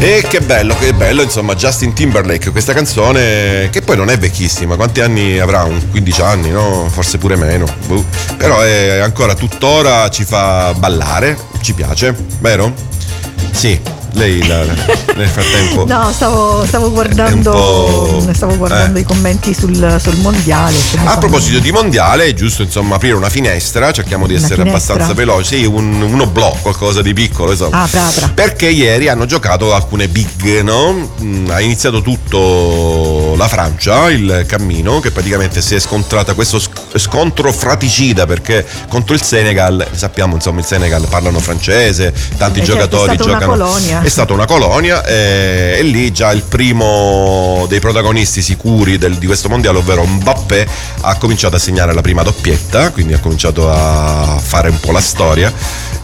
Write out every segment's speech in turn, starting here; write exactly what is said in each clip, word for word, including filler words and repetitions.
E che bello, che bello, insomma, Justin Timberlake, questa canzone che poi non è vecchissima, quanti anni avrà? Un quindici anni, no? Forse pure meno, boh. Però è ancora tuttora ci fa ballare, ci piace, vero? Sì. Lei la, nel frattempo no stavo, stavo guardando stavo guardando eh. i commenti sul, sul mondiale. A proposito di mondiale è giusto insomma aprire una finestra, cerchiamo di una essere finestra. abbastanza veloci, un, un oblò, qualcosa di piccolo insomma. Ah, pra, pra. Perché ieri hanno giocato alcune big, no? Ha iniziato tutto la Francia, il cammino, che praticamente si è scontrata questo scontro fraticida, perché contro il Senegal, sappiamo insomma il Senegal parlano francese, tanti eh, giocatori certo, è stata giocano una colonia. È stata una colonia eh, e lì già il primo dei protagonisti sicuri del, di questo mondiale, ovvero Mbappé, ha cominciato a segnare la prima doppietta, quindi ha cominciato a fare un po' la storia.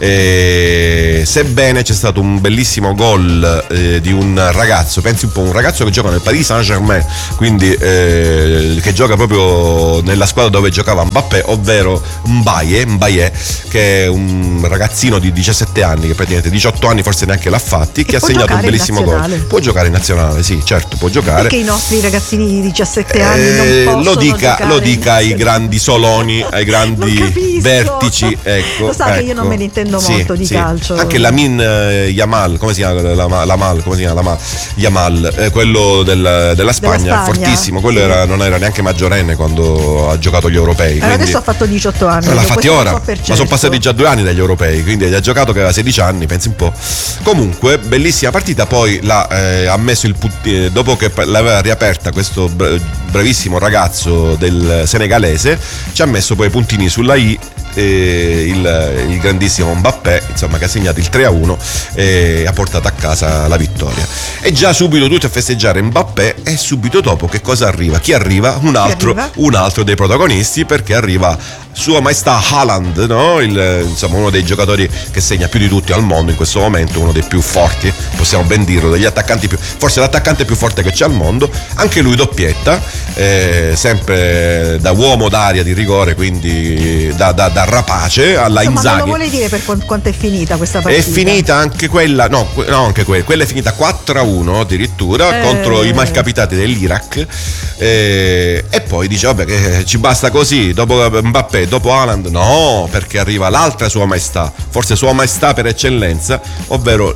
E sebbene c'è stato un bellissimo gol eh, di un ragazzo, pensi un po', un ragazzo che gioca nel Paris Saint-Germain, quindi eh, che gioca proprio nella squadra dove giocava Mbappé, ovvero Mbaye, Mbaye, che è un ragazzino di diciassette anni, che praticamente diciotto anni forse neanche l'ha fatti, che ha segnato un bellissimo gol. Può giocare in nazionale, sì, certo, può giocare. Perché i nostri ragazzini di diciassette anni eh, non possono lo dica, lo dica ai grandi soloni, ai grandi vertici, ecco. Lo sa ecco. che io non me ne intendo Sì, molto di sì. calcio. Anche Lamin eh, Yamal, come si chiama? La, la Mal, come si chiama? La Yamal, eh, quello del, della, Spagna, della Spagna, fortissimo. Quello sì. era, non era neanche maggiorenne quando ha giocato gli europei. Allora Quindi... adesso ha fatto diciotto anni. L'ha fatti ora, so certo. ma sono passati già due anni dagli europei, quindi ha giocato che aveva sedici anni, pensi un po'. Comunque, bellissima partita. Poi l'ha, eh, ha messo il puntino, dopo che l'aveva riaperta questo bravissimo ragazzo del senegalese, ci ha messo poi i puntini sulla I. E il, il grandissimo Mbappé, insomma, che ha segnato il tre a uno e ha portato a casa la vittoria. E già subito tutti a festeggiare Mbappé, e subito dopo che cosa arriva? Chi arriva? Un altro, arriva? un altro dei protagonisti, perché arriva Sua Maestà Haaland, no? Il, insomma, uno dei giocatori che segna più di tutti al mondo in questo momento, uno dei più forti, possiamo ben dirlo, degli attaccanti più, forse l'attaccante più forte che c'è al mondo. Anche lui doppietta, eh, sempre da uomo d'area di rigore, quindi da, da, da rapace alla Insomma, Inzaghi. Ma non lo vuole dire per quanto è finita questa partita? È finita anche quella, no, no anche quella, quella è finita quattro a uno addirittura eh. contro i malcapitati dell'Iraq, eh, e poi dice vabbè che ci basta così, dopo Mbappé, dopo Haaland, no, perché arriva l'altra Sua Maestà, forse Sua Maestà per eccellenza, ovvero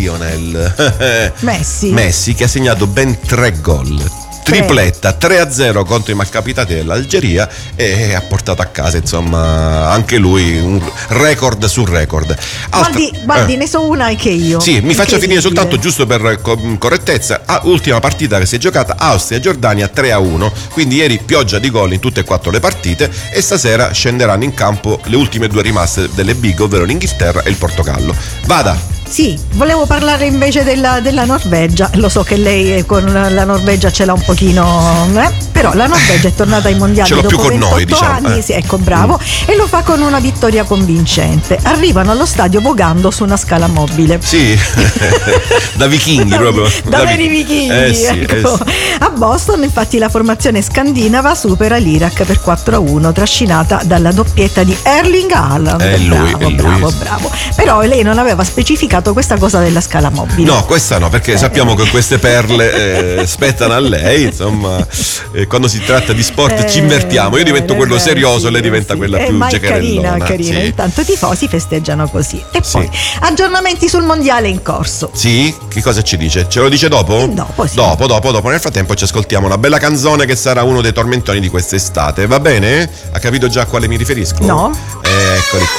Lionel Messi, Messi, che ha segnato ben tre gol. Tripletta, tre a zero contro i malcapitati dell'Algeria, e ha portato a casa insomma anche lui un record su record. Altra, guardi, guardi eh. ne so una anche io. Sì, mi faccia finire soltanto, giusto per correttezza, ah, ultima partita che si è giocata, Austria-Giordania tre a uno, quindi ieri pioggia di gol in tutte e quattro le partite, e stasera scenderanno in campo le ultime due rimaste delle big, ovvero l'Inghilterra e il Portogallo. Vada! Sì, volevo parlare invece della, della Norvegia. Lo so che lei con la Norvegia ce l'ha un pochino, eh? Però la Norvegia è tornata ai mondiali ce l'ho dopo più con ventotto noi, diciamo, anni, eh. sì, ecco, bravo, mm. e lo fa con una vittoria convincente. Arrivano allo stadio vogando su una scala mobile. Sì, da vichinghi da, proprio. Da, da veri vichinghi, eh sì, ecco. Eh sì. A Boston, infatti, la formazione scandinava supera l'Iraq per quattro a uno, trascinata dalla doppietta di Erling Haaland. È lui, bravo, è lui. bravo, bravo. Però lei non aveva specificato questa cosa della scala mobile. No, questa no, perché eh. sappiamo che queste perle eh, spettano a lei, insomma, eh, quando si tratta di sport eh, ci invertiamo, io divento eh, quello serioso, sì, lei diventa sì. quella eh, più giocherellona. Carina, carina. Sì. Intanto i tifosi festeggiano così. E sì. poi aggiornamenti sul mondiale in corso. Sì? Che cosa ci dice? Ce lo dice dopo? Eh, dopo, sì. Dopo, dopo, dopo. Nel frattempo ci ascoltiamo una bella canzone che sarà uno dei tormentoni di quest'estate, va bene? Ha capito già a quale mi riferisco? No. Eh, eccoli.